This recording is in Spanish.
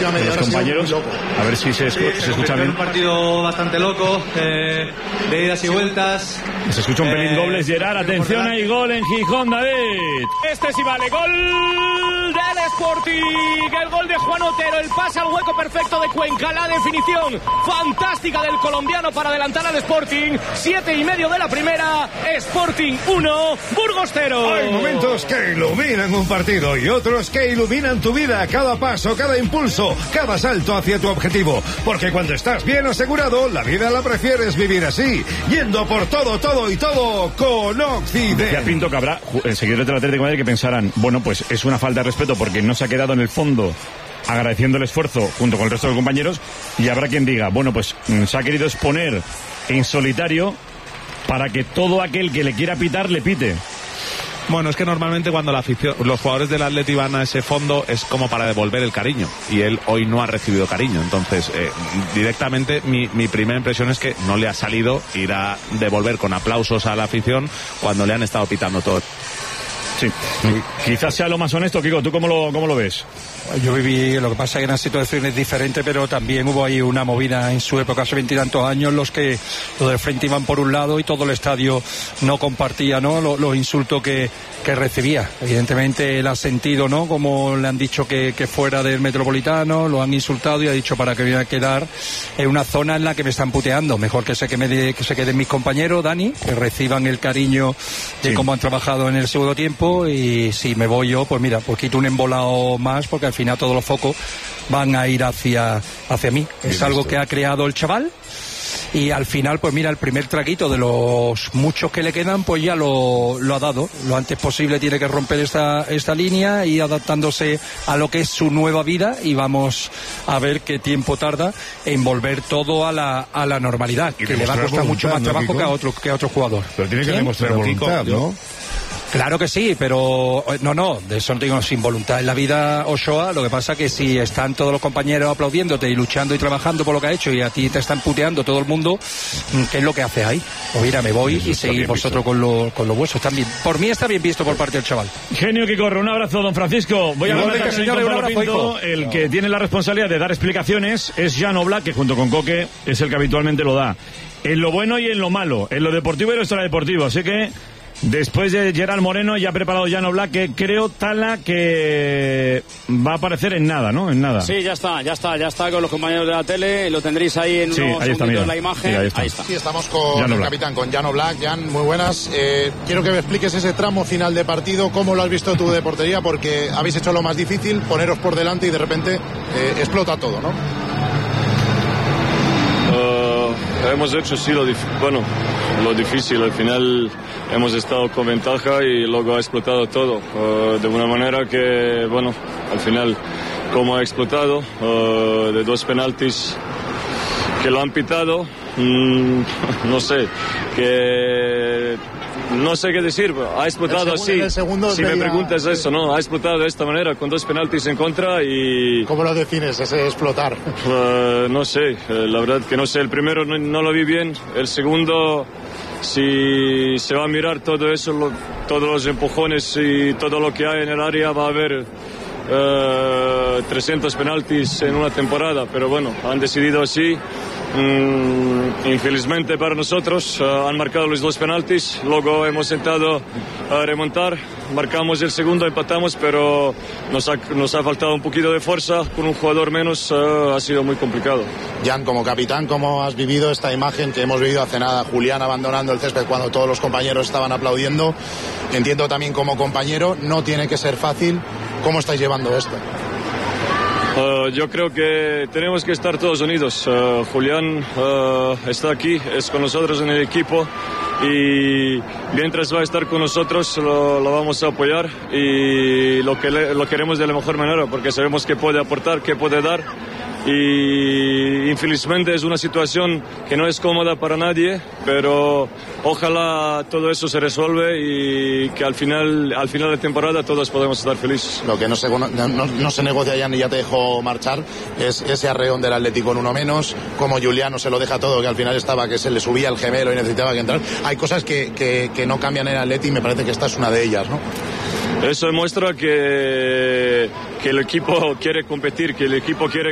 última media hora ha sido muy loco. A ver si se escucha bien. Un partido bastante loco, de idas y vueltas. Se escucha un pelín dobles. Gerard, atención, hay gol en Gijón, David. Este sí vale, gol del Sporting, el gol de Juan Otero, el pase al hueco perfecto de Cuenca, la definición fantástica del colombiano para adelantar al Sporting. 7:30 de la primera, Sporting 1, Burgos 0. Hay momentos que iluminan un partido y otros que iluminan tu vida, cada paso, cada impulso, cada salto hacia tu objetivo, porque cuando estás bien asegurado, la vida la prefieres vivir así, yendo por todo y todo con Occident. Ya pinto que habrá seguidores del Atlético de Madrid que pensarán, bueno, pues es una falta de respeto porque no se ha quedado en el fondo agradeciendo el esfuerzo junto con el resto de los compañeros, y habrá quien diga, bueno, pues se ha querido exponer en solitario para que todo aquel que le quiera pitar le pite. Bueno, es que normalmente cuando la afición, los jugadores del Atleti van a ese fondo es como para devolver el cariño, y él hoy no ha recibido cariño, entonces directamente mi primera impresión es que no le ha salido ir a devolver con aplausos a la afición cuando le han estado pitando todo. Sí, quizás sea lo más honesto. Kiko, ¿tú cómo lo ves? Yo viví, lo que pasa es que eran situaciones diferentes, pero también hubo ahí una movida en su época, hace 20 y tantos años, los que los del frente iban por un lado y todo el estadio no compartía, ¿no?, los insultos que recibía. Evidentemente él ha sentido, ¿no?, como le han dicho que fuera del Metropolitano, lo han insultado y ha dicho, para que voy a quedar en una zona en la que me están puteando, mejor que se queden mis compañeros, Dani, que reciban el cariño de cómo han trabajado en el segundo tiempo, y si me voy yo, pues mira, pues quito un embolado más, porque al final todos los focos van a ir hacia mí. Es algo que ha creado el chaval, y al final, pues mira, el primer traguito de los muchos que le quedan, pues ya lo ha dado. Lo antes posible tiene que romper esta línea y adaptándose a lo que es su nueva vida, y vamos a ver qué tiempo tarda en volver todo a la normalidad, que le va a costar mucho más trabajo que a otro jugador. Pero tiene que demostrar voluntad, ¿no? Claro que sí, pero no, de eso no tengo sin voluntad en la vida, Ochoa. Lo que pasa que si están todos los compañeros aplaudiéndote y luchando y trabajando por lo que ha hecho, y a ti te están puteando todo el mundo, ¿qué es lo que haces ahí? Pues mira, me voy y seguir vosotros con los vuestros también. Por mí está bien visto por parte del chaval. Genio que corre, un abrazo, don Francisco. Voy a hablar con señores, un abrazo, Pinto. El que tiene la responsabilidad de dar explicaciones es Jan Oblak, que junto con Coque es el que habitualmente lo da. En lo bueno y en lo malo, en lo deportivo y en lo extradeportivo. Así que después de Gerard Moreno ya ha preparado Jan Oblak, que creo, Tala, que va a aparecer en nada, ¿no? En nada. Sí, ya está con los compañeros de la tele, lo tendréis ahí en unos segunditos la imagen. Sí, ahí está. Sí, estamos con el capitán, con Jan Oblak. Jan, muy buenas. Quiero que me expliques ese tramo final de partido, cómo lo has visto tú de portería, porque habéis hecho lo más difícil, poneros por delante y de repente explota todo, ¿no? Hemos hecho lo difícil. Al final hemos estado con ventaja y luego ha explotado todo de una manera que, bueno, al final, como ha explotado, de 2 penaltis que lo han pitado, no sé qué decir, ha explotado así. Si me preguntas eso, ¿no? Ha explotado de esta manera, con 2 penaltis en contra y... ¿Cómo lo defines, ese explotar? No sé, la verdad que no sé. El primero no lo vi bien, el segundo, si se va a mirar todo eso, todos los empujones y todo lo que hay en el área, va a haber 300 penaltis en una temporada, pero bueno, han decidido así. Infelizmente para nosotros han marcado los 2 penaltis, luego hemos intentado remontar, marcamos el segundo, empatamos, pero nos ha faltado un poquito de fuerza, con un jugador menos ha sido muy complicado. Jan, como capitán, ¿cómo has vivido esta imagen que hemos vivido hace nada? Julián abandonando el césped cuando todos los compañeros estaban aplaudiendo. Entiendo también como compañero, no tiene que ser fácil. ¿Cómo estáis llevando esto? Yo creo que tenemos que estar todos unidos. Julián está aquí, es con nosotros en el equipo, y mientras va a estar con nosotros lo vamos a apoyar y lo queremos de la mejor manera, porque sabemos que puede aportar, que puede dar, y infelizmente es una situación que no es cómoda para nadie, pero ojalá todo eso se resuelve y que al final de temporada todos podemos estar felices. Lo que no se negocia ya, ni ya te dejo marchar, es ese arreón del Atlético en uno menos, como Julián no se lo deja todo, que al final estaba que se le subía el gemelo y necesitaba que entrar. Hay cosas que no cambian en el Atleti, y me parece que esta es una de ellas, ¿no? Eso demuestra que el equipo quiere competir, que el equipo quiere